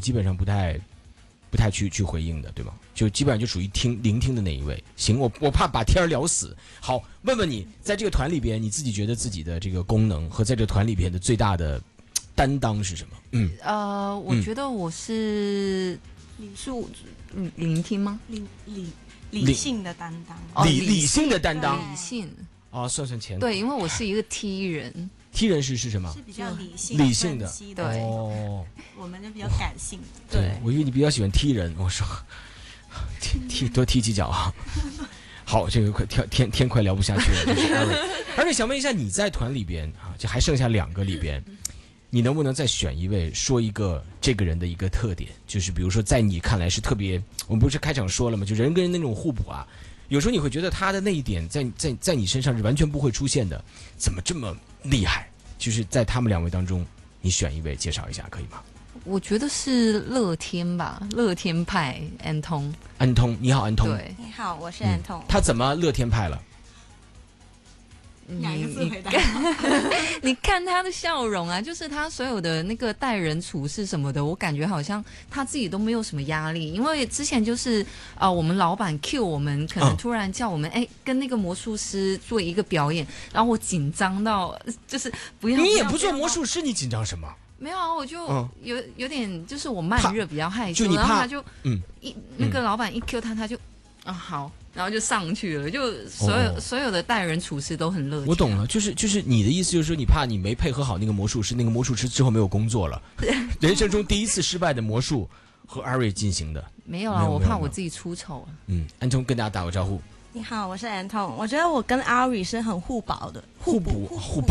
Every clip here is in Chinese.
基本上不太去回应的，对吗？就基本上就属于聆听的那一位。行，我怕把天儿聊死。好，问问你，在这个团里边，你自己觉得自己的这个功能和在这个团里边的最大的担当是什么？ 我觉得我是聆听吗？ 理性的担当， 理性的担当， 理性哦，算钱。 对，因为我是一个 T 人。 T 人是什么？ 是比较理性的， 对。 哦，我们就比较感性的。 对，我以为你比较喜欢踢人，我说多踢几脚啊。好，这个快天快聊不下去了。就是而且想问一下，你在团里边啊，就还剩下2个里边，你能不能再选一位，说一个这个人的一个特点？就是比如说，在你看来是特别，我们不是开场说了吗？就人跟人那种互补啊，有时候你会觉得他的那一点在你身上是完全不会出现的，怎么这么厉害？就是在他们2位当中，你选一位介绍一下，可以吗？ 我觉得是乐天吧，乐天派安通。 安通，你好，安通。 对， 你好，我是安通。 他怎么乐天派了？ 你看他的笑容啊，就是他所有的那个待人处事什么的，我感觉好像他自己都没有什么压力。因为之前就是我们老板 cue 我们，可能突然叫我们跟那个魔术师做一个表演，然后我紧张到就是不要。 你也不做魔术师，你紧张什么？ 没有啊，我就有点就是我慢热比较害羞， 然后他就那个老板一 cue他就好。然后就上去了，就所有的待人处事都很乐天。 我懂了，就是你的意思，就是说你怕你没配合好那个魔术师，那个魔术师之后没有工作了。人生中第一次失败的魔术和阿瑞进行的。 没有啊，我怕我自己出丑。 安通跟大家打个招呼。 你好，我是安通。我觉得我跟阿瑞是很互补的， 互补。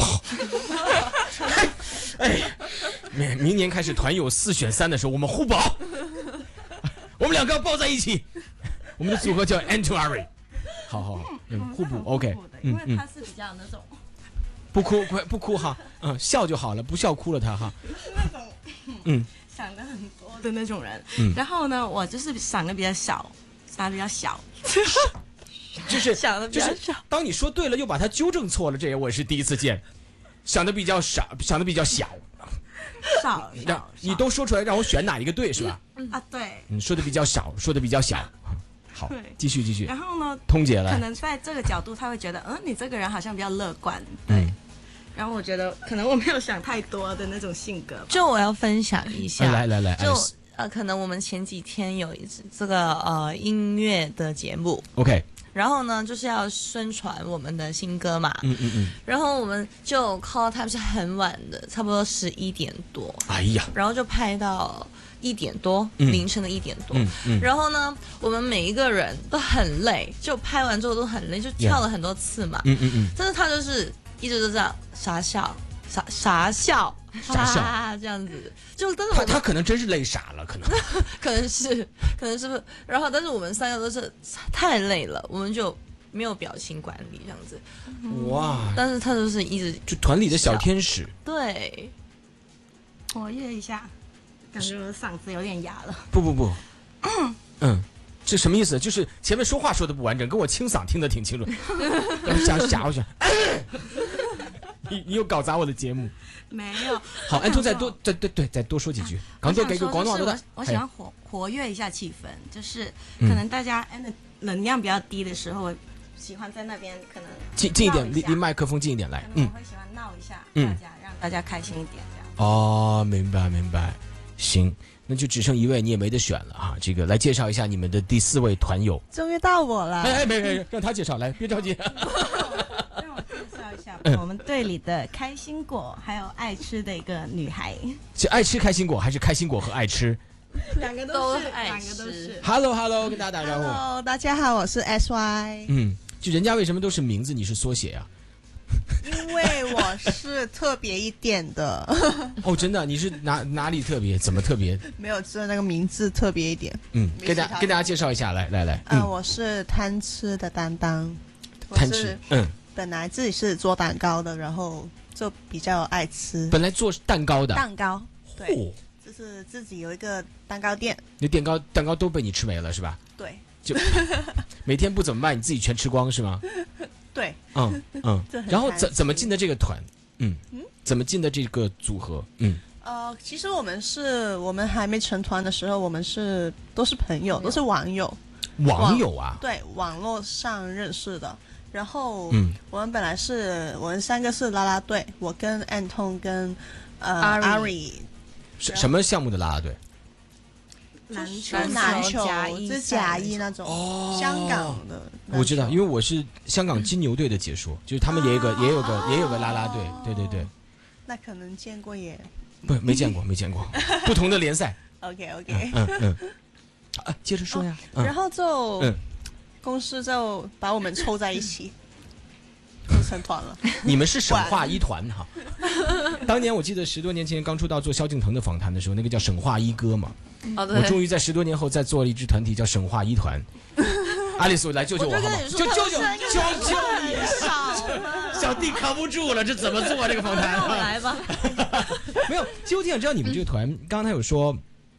明年开始团友4选3的时候，我们互补，我们2个抱在一起。我们的组合叫 Antoari， 好，互补 ，OK， 因为他是比较那种不哭哈，笑就好了，不笑哭了他哈， 是那种想的很多的那种人。然后呢，我就是想的比较小， 就是想的比较小。 当你说对了，又把它纠正错了，这也我是第一次见。想的比较少，想的比较小。你都说出来，让我选哪一个对是吧？ 对。 说的比较少，说的比较小。好，继续。 然后呢， 通姐来， 可能在这个角度，他会觉得，你这个人好像比较乐观，对。然后我觉得，可能我没有想太多的那种性格。 就我要分享一下， 来， 就可能我们前几天有这个音乐的节目 ，OK。 然后呢，就是要宣传我们的新歌嘛。然后我们就 call time 是很晚的，差不多11点多。 哎呀， 然后就拍到1点多，凌晨的1点多。然后呢，我们每一个人都很累，就拍完之后都很累，就跳了很多次嘛。但是他就是一直都这样傻笑这样子。就但是他可能真是累傻了，可能是不是？然后但是我们3个都是太累了，我们就没有表情管理这样子。 哇！ 但是他就是一直就团里的小天使。 对， 活跃一下，感觉我的嗓子有点哑了。 不，这什么意思？就是前面说话说的不完整，跟我清嗓听得挺清楚。吓我想。你又搞砸我的节目。 没有。 好，安通再多说几句。 我喜欢活跃一下气氛，就是可能大家能量比较低的时候，我喜欢在那边可能近一点，离麦克风近一点来。 我会喜欢闹一下大家，让大家开心一点这样。 哦，明白。行，那就只剩1位，你也没得选了哈。这个来介绍一下你们的第4位团友。 终于到我了。 没，让他介绍，来，别着急。 让我介绍一下我们队里的开心果，还有爱吃的一个女孩。 是爱吃开心果，还是开心果和爱吃？ 两个都是。 Hello， 跟大家打招呼。 Hello， 大家好，我是 SY。 就人家为什么都是名字，你是缩写啊？ 因为我是特别一点的。 哦，真的？你是哪里特别？怎么特别？ 没有，只有那个名字特别一点。 跟大家介绍一下，来。 我是贪吃的担当。 贪吃。 本来自己是做蛋糕的，然后就比较爱吃。 本来做蛋糕的。 蛋糕。对。就是自己有一个蛋糕店。 你蛋糕都被你吃没了是吧？ 对。 就每天不怎么卖，你自己全吃光是吗？ 对。 然后怎么进的这个团？怎么进的这个组合？ 其实我们还没成团的时候，我们都是朋友，都是网友。 网友啊？ 对，网络上认识的。然后，我们本来我们3个是啦啦队，我跟 Anton 跟Ari。 什么项目的啦啦队？ 篮球就是甲一那种，香港的。 我知道，因为我是香港金牛队的解说，就是他们也有个啦啦队，对。 那可能见过也。 不，没见过，不同的联赛。 OK。 接着说呀。 然后公司就把我们凑在一起，就成团了。 你们是省话一团哈。当年我记得10多年前刚出道做萧敬腾的访谈的时候，那个叫省话一哥嘛。我终于在10多年后再做了一支团体叫省话一团。阿丽丝，来救救我好吗？救你！小弟扛不住了，这怎么做这个访谈？ 来吧。 没有，其实我挺想知道你们这个团，刚刚他有说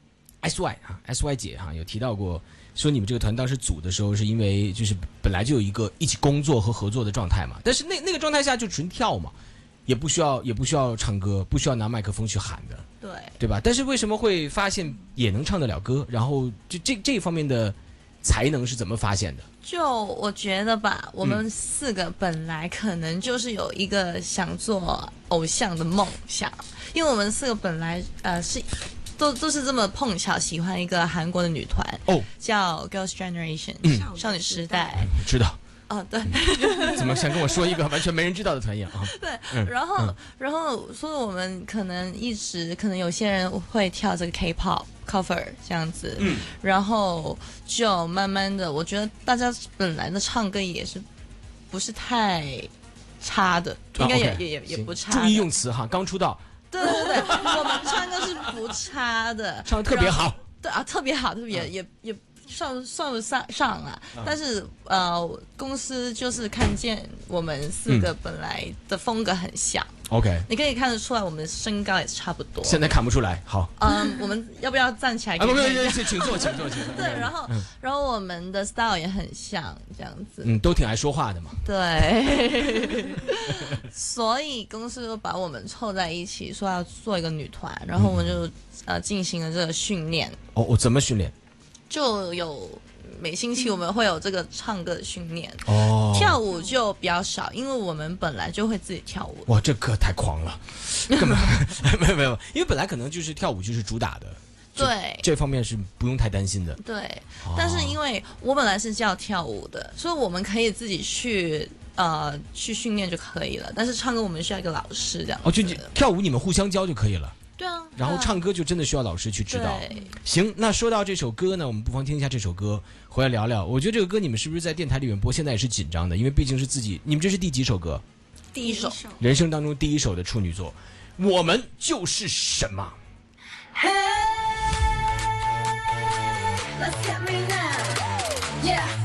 SY 姐有提到过，说你们这个团当时组的时候是因为就是本来就有一个一起工作和合作的状态嘛，但是那个状态下就纯跳嘛，也不需要唱歌，不需要拿麦克风去喊的，对吧？但是为什么会发现也能唱得了歌？然后就这一方面的才能是怎么发现的？ 就我觉得吧，我们4个本来可能就是有一个想做偶像的梦想，因为我们4个本来都是这么碰巧喜欢一个韩国的女团叫 Girls' Generation，少女时代， 知道。 对。 怎么想跟我说一个完全没人知道的团一样啊？ 对，然后所以我们可能有些人会跳这个 K-pop cover 这样子，然后就慢慢的，我觉得大家本来的唱歌也是不是太差的，应该也不差。 注意用词哈，刚出道。 对，我们唱歌是不差的， 唱得特别好。 对啊，特别好，也算不上啊。但是公司就是看见我们4个本来的风格很像。OK， 你可以看得出来，我们的身高也差不多。 现在看不出来，好。 我们要不要站起来？ 不，请坐。 对，然后我们的 style 也很像，这样子。 都挺爱说话的嘛。 对。所以公司就把我们凑在一起，说要做一个女团，然后我们就进行了这个训练。 怎么训练？ 就有每星期我们会有这个唱歌的训练，跳舞就比较少，因为我们本来就会自己跳舞。 哇，这歌太狂了，根本没有，因为本来可能就是跳舞就是主打的， 对， 这方面是不用太担心的。 对，但是因为我本来是教跳舞的，所以我们可以自己去训练就可以了，但是唱歌我们需要一个老师这样。 就跳舞你们互相教就可以了。 对啊， 然后唱歌就真的需要老师去指导。行，那说到这首歌呢，我们不妨听一下这首歌，回来聊聊。我觉得这个歌你们是不是在电台里面播，现在也是紧张的，因为毕竟是自己。你们这是第几首歌？ 第1首， 人生当中第1首的处女作。我们就是什么？Let's get me now, yeah.